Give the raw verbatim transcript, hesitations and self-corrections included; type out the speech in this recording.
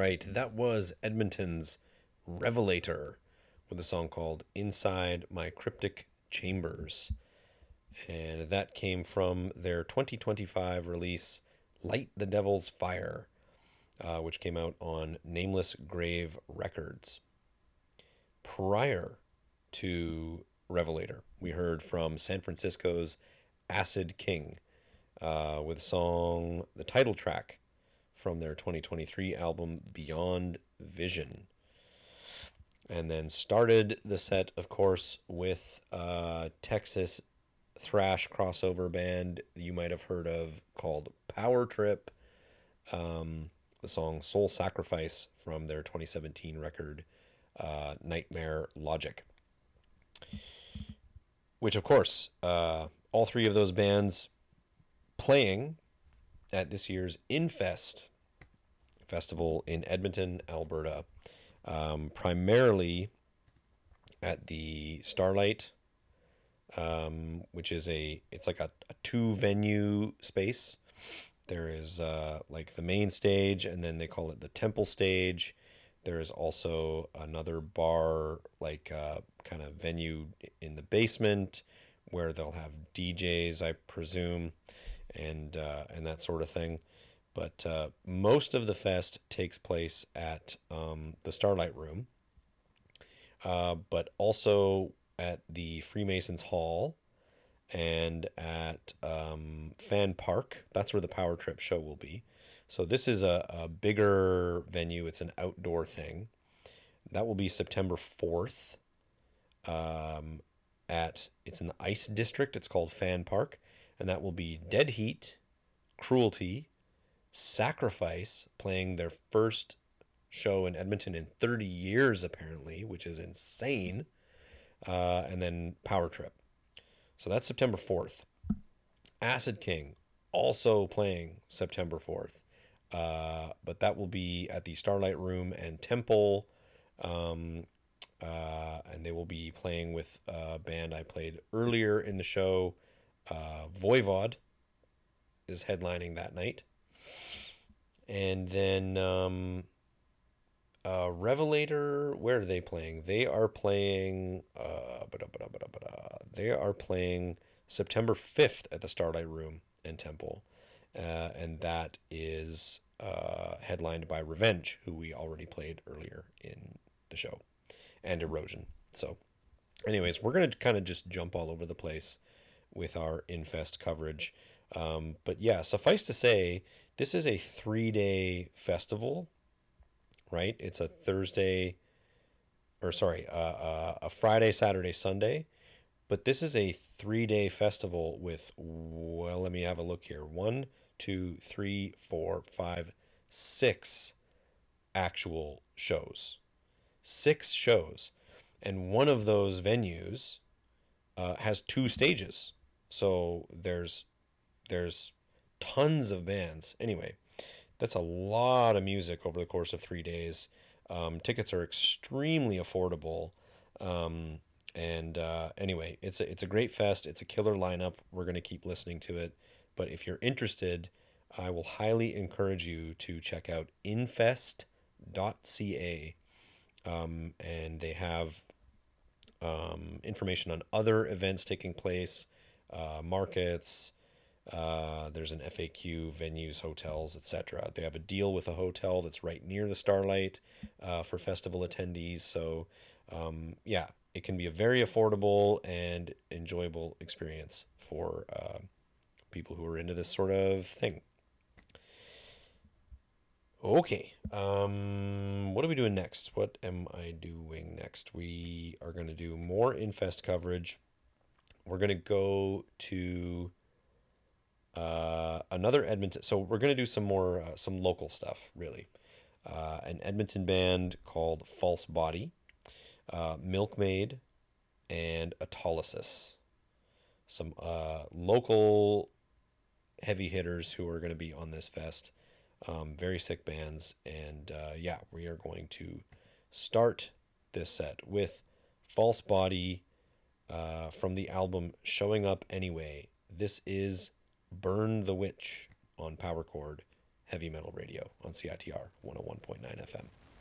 right, that was Edmonton's Revelator with a song called Inside My Cryptic Chambers. And that came from their twenty twenty-five release, Light the Devil's Fire, uh, which came out on Nameless Grave Records. Prior to Revelator, we heard from San Francisco's Acid King uh, with a song, the title track from their twenty twenty-three album Beyond Vision. And then started the set, of course, with uh, Texas thrash crossover band you might have heard of called Power Trip. Um, the song Soul Sacrifice from their twenty seventeen record uh, Nightmare Logic. Which, of course, uh, all three of those bands playing at this year's Infest Festival in Edmonton, Alberta. Um, primarily at the Starlight, um, which is a, it's like a, a two venue space. There is uh, like the main stage, and then they call it the Temple stage. There is also another bar, like uh, kind of venue in the basement where they'll have D Js, I presume, and uh, and that sort of thing. But uh, most of the fest takes place at um, the Starlight Room, uh, but also at the Freemasons Hall and at um, Fan Park. That's where the Power Trip show will be. So this is a, a bigger venue. It's an outdoor thing. That will be September fourth. Um, at it's in the Ice District. It's called Fan Park, and that will be Dead Heat, Cruelty, Sacrifice playing their first show in Edmonton in thirty years, apparently, which is insane. Uh, and then Power Trip. So that's September fourth. Acid King also playing September fourth. Uh, but that will be at the Starlight Room and Temple. Um, uh, and they will be playing with a band I played earlier in the show. Uh, Voivod is headlining that night. And then um, uh, Revelator, where are they playing? They are playing. Uh, they are playing September fifth at the Starlight Room and Temple, uh, and that is uh, headlined by Revenge, who we already played earlier in the show, and Erosion. So, anyways, we're gonna kind of just jump all over the place with our Infest coverage. Um, but yeah, suffice to say, this is a three-day festival, right? It's a Thursday, or sorry, uh, uh, a Friday, Saturday, Sunday. But this is a three-day festival with, well, let me have a look here. One, two, three, four, five, six actual shows. Six shows. And one of those venues uh, has two stages. So there's there's tons of bands. Anyway, that's a lot of music over the course of three days. Um, tickets are extremely affordable. Um, and uh, anyway, it's a, it's a great fest. It's a killer lineup. We're going to keep listening to it. But if you're interested, I will highly encourage you to check out infest dot c a. Um, and they have um, information on other events taking place, uh, markets. Uh, there's an F A Q, venues, hotels, et cetera. They have a deal with a hotel that's right near the Starlight uh, for festival attendees. So, um, yeah, it can be a very affordable and enjoyable experience for uh, people who are into this sort of thing. Okay, um, what are we doing next? What am I doing next? We are going to do more Infest coverage. We're going to go to uh, another Edmonton. So we're going to do some more, uh, some local stuff, really. Uh, an Edmonton band called False Body, uh, Milkmaid, and Autolysis. Some uh, local heavy hitters who are going to be on this fest. Um, very sick bands. And uh, yeah, we are going to start this set with False Body uh, from the album Showing Up Anyway. This is Burn the Witch on Power Chord, Heavy Metal Radio on C I T R one oh one point nine F M.